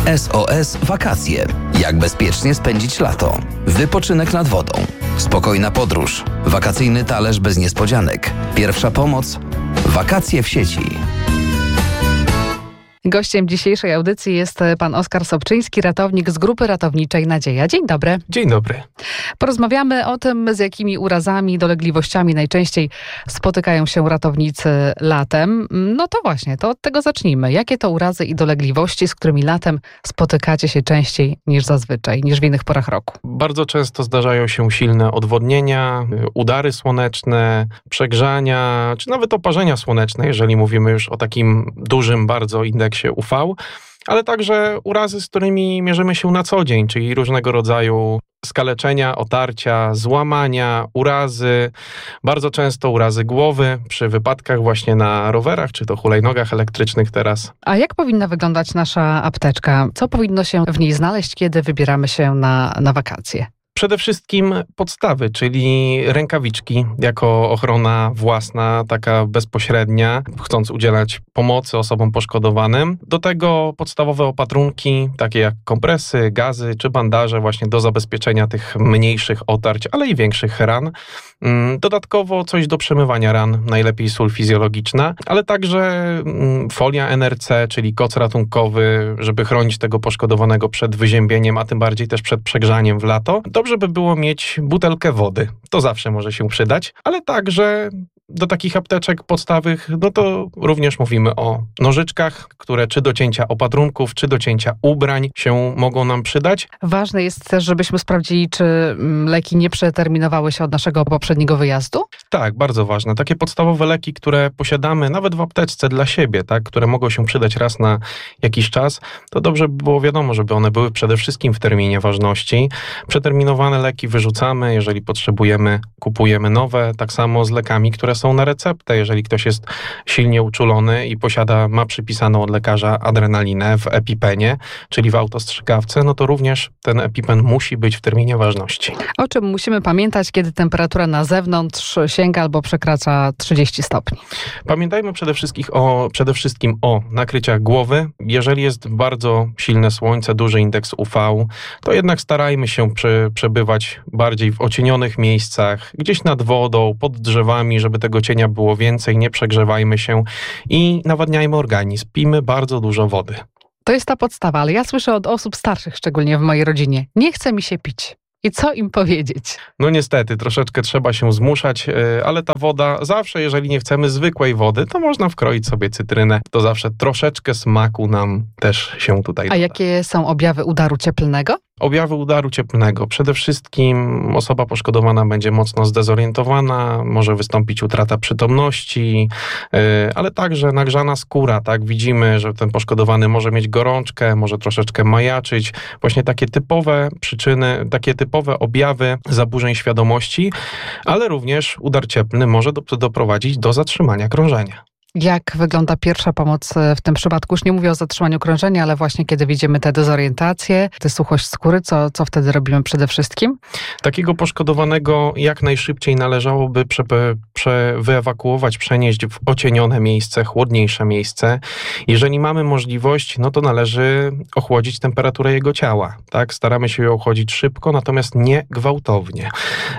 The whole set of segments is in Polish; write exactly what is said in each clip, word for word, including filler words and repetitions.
S O S Wakacje. Jak bezpiecznie spędzić lato? Wypoczynek nad wodą. Spokojna podróż. Wakacyjny talerz bez niespodzianek. Pierwsza pomoc. Wakacje w sieci. Gościem dzisiejszej audycji jest pan Oskar Sobczyński, ratownik z Grupy Ratowniczej Nadzieja. Dzień dobry. Dzień dobry. Porozmawiamy o tym, z jakimi urazami, dolegliwościami najczęściej spotykają się ratownicy latem. No to właśnie, to od tego zacznijmy. Jakie to urazy i dolegliwości, z którymi latem spotykacie się częściej niż zazwyczaj, niż w innych porach roku? Bardzo często zdarzają się silne odwodnienia, udary słoneczne, przegrzania, czy nawet oparzenia słoneczne, jeżeli mówimy już o takim dużym bardzo indeksie U V, ale także urazy, z którymi mierzymy się na co dzień, czyli różnego rodzaju skaleczenia, otarcia, złamania, urazy, bardzo często urazy głowy przy wypadkach właśnie na rowerach, czy to hulajnogach elektrycznych teraz. A jak powinna wyglądać nasza apteczka? Co powinno się w niej znaleźć, kiedy wybieramy się na, na wakacje? Przede wszystkim podstawy, czyli rękawiczki jako ochrona własna, taka bezpośrednia, chcąc udzielać pomocy osobom poszkodowanym. Do tego podstawowe opatrunki, takie jak kompresy, gazy czy bandaże właśnie do zabezpieczenia tych mniejszych otarć, ale i większych ran. Dodatkowo coś do przemywania ran, najlepiej sól fizjologiczna, ale także folia N R C, czyli koc ratunkowy, żeby chronić tego poszkodowanego przed wyziębieniem, a tym bardziej też przed przegrzaniem w lato. Dobrze by było mieć butelkę wody. To zawsze może się przydać, ale także do takich apteczek podstawowych, no to również mówimy o nożyczkach, które czy do cięcia opatrunków, czy do cięcia ubrań się mogą nam przydać. Ważne jest też, żebyśmy sprawdzili, czy leki nie przeterminowały się od naszego poprzedniego wyjazdu? Tak, bardzo ważne. Takie podstawowe leki, które posiadamy nawet w apteczce dla siebie, tak, które mogą się przydać raz na jakiś czas, to dobrze by było wiadomo, żeby one były przede wszystkim w terminie ważności. Przeterminowane leki wyrzucamy, jeżeli potrzebujemy, kupujemy nowe. Tak samo z lekami, które są na receptę. Jeżeli ktoś jest silnie uczulony i posiada, ma przypisaną od lekarza adrenalinę w EpiPenie, czyli w autostrzykawce, no to również ten EpiPen musi być w terminie ważności. O czym musimy pamiętać, kiedy temperatura na zewnątrz sięga albo przekracza trzydzieści stopni? Pamiętajmy przede wszystkim o, przede wszystkim o nakryciach głowy. Jeżeli jest bardzo silne słońce, duży indeks U V, to jednak starajmy się przy, przebywać bardziej w ocienionych miejscach, gdzieś nad wodą, pod drzewami, żeby tego cienia było więcej, nie przegrzewajmy się i nawadniajmy organizm. Pijmy bardzo dużo wody. To jest ta podstawa, ale ja słyszę od osób starszych, szczególnie w mojej rodzinie, nie chce mi się pić. I co im powiedzieć? No niestety, troszeczkę trzeba się zmuszać, ale ta woda, zawsze jeżeli nie chcemy zwykłej wody, to można wkroić sobie cytrynę. To zawsze troszeczkę smaku nam też się tutaj doda. A jakie są objawy udaru cieplnego? Objawy udaru cieplnego. Przede wszystkim osoba poszkodowana będzie mocno zdezorientowana, może wystąpić utrata przytomności, ale także nagrzana skóra, tak? Widzimy, że ten poszkodowany może mieć gorączkę, może troszeczkę majaczyć. Właśnie takie typowe przyczyny, takie typowe objawy zaburzeń świadomości, ale również udar cieplny może do, doprowadzić do zatrzymania krążenia. Jak wygląda pierwsza pomoc w tym przypadku? Już nie mówię o zatrzymaniu krążenia, ale właśnie kiedy widzimy tę dezorientację, tę suchość skóry, co, co wtedy robimy przede wszystkim? Takiego poszkodowanego jak najszybciej należałoby prze, prze, wyewakuować, przenieść w ocienione miejsce, chłodniejsze miejsce. Jeżeli mamy możliwość, no to należy ochłodzić temperaturę jego ciała. Tak? Staramy się ją ochłodzić szybko, natomiast nie gwałtownie.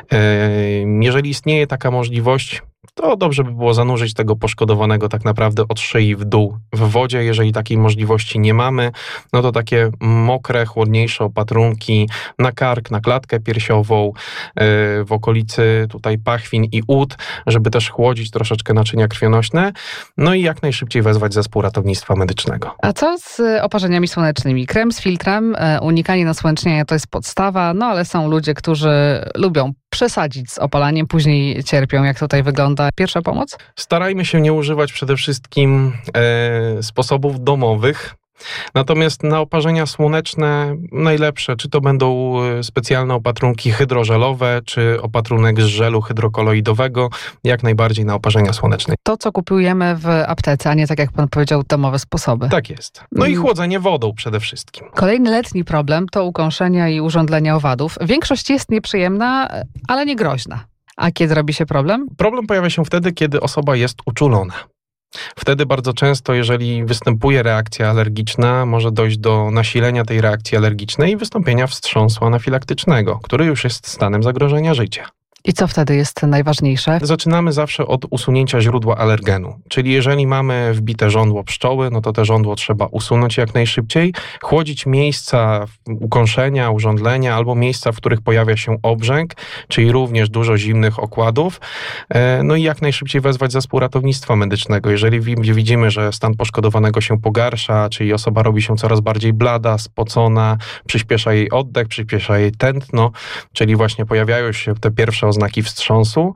Jeżeli istnieje taka możliwość, to dobrze by było zanurzyć tego poszkodowanego tak naprawdę od szyi w dół w wodzie. Jeżeli takiej możliwości nie mamy, no to takie mokre, chłodniejsze opatrunki na kark, na klatkę piersiową, w okolicy tutaj pachwin i ud, żeby też chłodzić troszeczkę naczynia krwionośne, no i jak najszybciej wezwać zespół ratownictwa medycznego. A co z oparzeniami słonecznymi? Krem z filtrem, unikanie nasłonecznienia to jest podstawa, no ale są ludzie, którzy lubią przesadzić z opalaniem, później cierpią. Jak tutaj wygląda pierwsza pomoc? Starajmy się nie używać przede wszystkim e, sposobów domowych. Natomiast na oparzenia słoneczne najlepsze, czy to będą specjalne opatrunki hydrożelowe, czy opatrunek z żelu hydrokoloidowego, jak najbardziej na oparzenia słoneczne. To, co kupujemy w aptece, a nie tak jak pan powiedział, domowe sposoby. Tak jest. No i chłodzenie wodą przede wszystkim. Kolejny letni problem to ukąszenia i urządlenia owadów. Większość jest nieprzyjemna, ale nie groźna. A kiedy robi się problem? Problem pojawia się wtedy, kiedy osoba jest uczulona. Wtedy bardzo często, jeżeli występuje reakcja alergiczna, może dojść do nasilenia tej reakcji alergicznej i wystąpienia wstrząsu anafilaktycznego, który już jest stanem zagrożenia życia. I co wtedy jest najważniejsze? Zaczynamy zawsze od usunięcia źródła alergenu. Czyli jeżeli mamy wbite żądło pszczoły, no to te żądło trzeba usunąć jak najszybciej, chłodzić miejsca ukąszenia, urządlenia albo miejsca, w których pojawia się obrzęk, czyli również dużo zimnych okładów. No i jak najszybciej wezwać zespół ratownictwa medycznego. Jeżeli widzimy, że stan poszkodowanego się pogarsza, czyli osoba robi się coraz bardziej blada, spocona, przyspiesza jej oddech, przyspiesza jej tętno, czyli właśnie pojawiają się te pierwsze oznaki wstrząsu,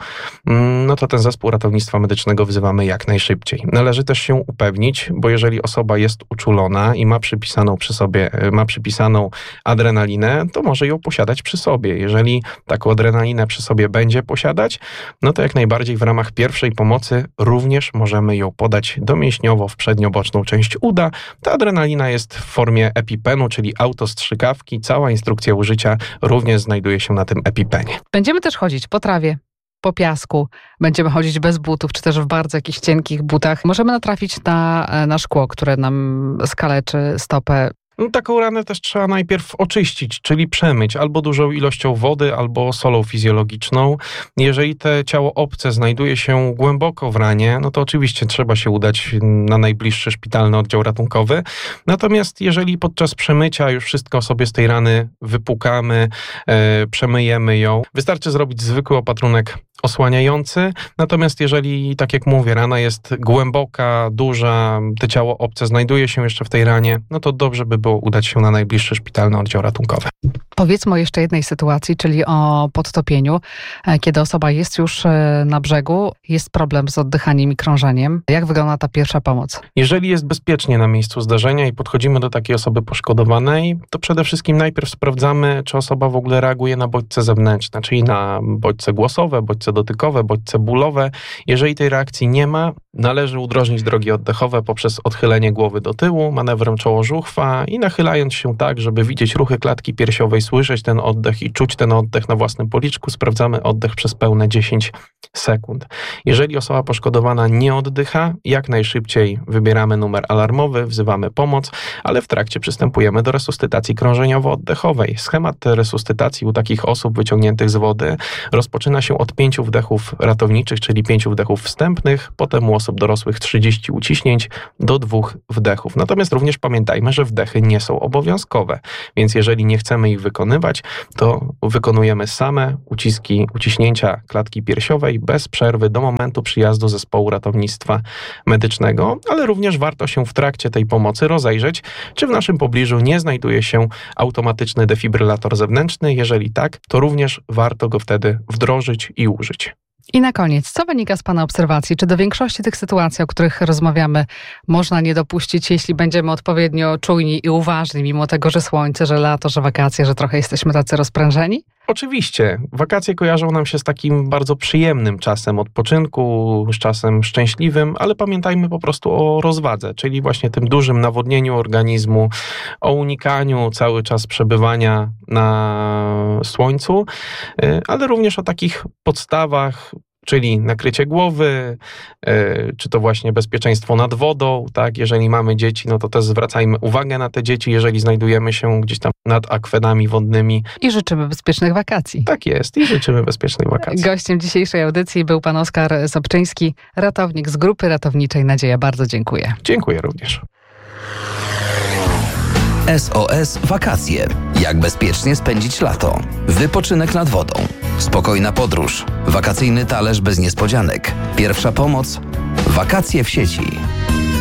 no to ten zespół ratownictwa medycznego wzywamy jak najszybciej. Należy też się upewnić, bo jeżeli osoba jest uczulona i ma przypisaną przy sobie, ma przypisaną adrenalinę, to może ją posiadać przy sobie. Jeżeli taką adrenalinę przy sobie będzie posiadać, no to jak najbardziej w ramach pierwszej pomocy również możemy ją podać domięśniowo w przednioboczną część uda. Ta adrenalina jest w formie epipenu, czyli autostrzykawki. Cała instrukcja użycia również znajduje się na tym epipenie. Będziemy też chodzić po trawie, po piasku, będziemy chodzić bez butów, czy też w bardzo jakichś cienkich butach. Możemy natrafić na, na szkło, które nam skaleczy stopę. No, taką ranę też trzeba najpierw oczyścić, czyli przemyć albo dużą ilością wody, albo solą fizjologiczną. Jeżeli te ciało obce znajduje się głęboko w ranie, no to oczywiście trzeba się udać na najbliższy szpitalny oddział ratunkowy. Natomiast jeżeli podczas przemycia już wszystko sobie z tej rany wypłukamy, e, przemyjemy ją, wystarczy zrobić zwykły opatrunek osłaniający. Natomiast jeżeli, tak jak mówię, rana jest głęboka, duża, te ciało obce znajduje się jeszcze w tej ranie, no to dobrze by było udać się na najbliższy szpitalny oddział ratunkowy. Powiedzmy o jeszcze jednej sytuacji, czyli o podtopieniu. Kiedy osoba jest już na brzegu, jest problem z oddychaniem i krążeniem. Jak wygląda ta pierwsza pomoc? Jeżeli jest bezpiecznie na miejscu zdarzenia i podchodzimy do takiej osoby poszkodowanej, to przede wszystkim najpierw sprawdzamy, czy osoba w ogóle reaguje na bodźce zewnętrzne, czyli na bodźce głosowe, bodźce dotykowe, bodźce bólowe. Jeżeli tej reakcji nie ma, należy udrożnić drogi oddechowe poprzez odchylenie głowy do tyłu, manewrem czoło-żuchwa i nachylając się tak, żeby widzieć ruchy klatki piersiowej, słyszeć ten oddech i czuć ten oddech na własnym policzku, sprawdzamy oddech przez pełne dziesięć sekund. Jeżeli osoba poszkodowana nie oddycha, jak najszybciej wybieramy numer alarmowy, wzywamy pomoc, ale w trakcie przystępujemy do resuscytacji krążeniowo-oddechowej. Schemat resuscytacji u takich osób wyciągniętych z wody rozpoczyna się od pięciu wdechów ratowniczych, czyli pięciu wdechów wstępnych, potem u osób dorosłych trzydzieści uciśnięć do dwóch wdechów. Natomiast również pamiętajmy, że wdechy nie są obowiązkowe, więc jeżeli nie chcemy ich wykonywać, to wykonujemy same uciski, uciśnięcia klatki piersiowej bez przerwy do momentu przyjazdu zespołu ratownictwa medycznego, ale również warto się w trakcie tej pomocy rozejrzeć, czy w naszym pobliżu nie znajduje się automatyczny defibrylator zewnętrzny. Jeżeli tak, to również warto go wtedy wdrożyć i użyć. I na koniec, co wynika z Pana obserwacji? Czy do większości tych sytuacji, o których rozmawiamy, można nie dopuścić, jeśli będziemy odpowiednio czujni i uważni, mimo tego, że słońce, że lato, że wakacje, że trochę jesteśmy tacy rozprężeni? Oczywiście. Wakacje kojarzą nam się z takim bardzo przyjemnym czasem odpoczynku, z czasem szczęśliwym, ale pamiętajmy po prostu o rozwadze, czyli właśnie tym dużym nawodnieniu organizmu, o unikaniu cały czas przebywania na słońcu, ale również o takich podstawach, czyli nakrycie głowy, czy to właśnie bezpieczeństwo nad wodą, tak? Jeżeli mamy dzieci, no to też zwracajmy uwagę na te dzieci, jeżeli znajdujemy się gdzieś tam nad akwenami wodnymi. I życzymy bezpiecznych wakacji. Tak jest i życzymy bezpiecznych wakacji. Gościem dzisiejszej audycji był pan Oskar Sobczyński, ratownik z Grupy Ratowniczej Nadzieja. Bardzo dziękuję. Dziękuję również. S O S Wakacje. Jak bezpiecznie spędzić lato? Wypoczynek nad wodą. Spokojna podróż. Wakacyjny talerz bez niespodzianek. Pierwsza pomoc. Wakacje w sieci.